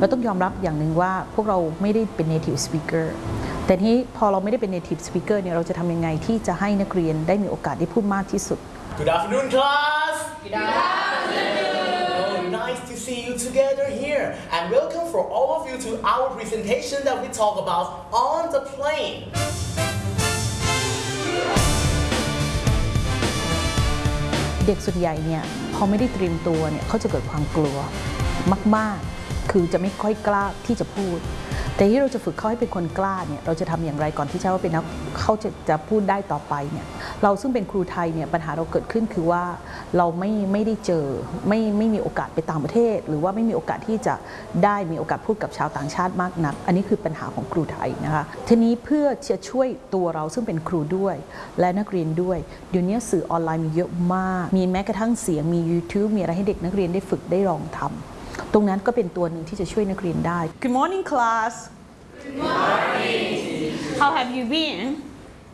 เราต้องยอมรับอย่างหนึ่งว่าพวกเราไม่ได้เป็น native speaker แต่ที่พอเราไม่ได้เป็น native speaker เนี่ยเราจะทำยังไงที่จะให้นักเรียนได้มีโอกาสได้พูดมากที่สุด Good afternoon, class. Good afternoon. Oh, nice to see you together here, and welcome for all of you to our presentation that we talk about on the plane. เด็กส่วนใหญ่เนี่ยพอไม่ได้เตรียมตัวเนี่ยเขาจะเกิดความกลัวมากๆคือจะไม่ค่อยกล้าที่จะพูดแต่ที่เราจะฝึกเขาให้เป็นคนกล้าเนี่ยเราจะทำอย่างไรก่อนที่เขาเป็นนักเขาจะพูดได้ต่อไปเนี่ยเราซึ่งเป็นครูไทยเนี่ยปัญหาเราเกิดขึ้นคือว่าเราไม่ได้เจอไม่มีโอกาสไปต่างประเทศหรือว่าไม่มีโอกาสที่จะได้มีโอกาสพูดกับชาวต่างชาติมากนักอันนี้คือปัญหาของครูไทยนะคะทีนี้เพื่อจะช่วยตัวเราซึ่งเป็นครูด้วยและนักเรียนด้วยเดี๋ยวนี้สื่อออนไลน์มีเยอะมากมีแม้กระทั่งเสียงมี YouTube มีอะไรให้เด็กนักเรียนได้ฝึกได้ลองทำตรงนั้นก็เป็นตัวหนึ่งที่จะช่วยนักเรียนได้ Good morning class. Good morning. How have you been?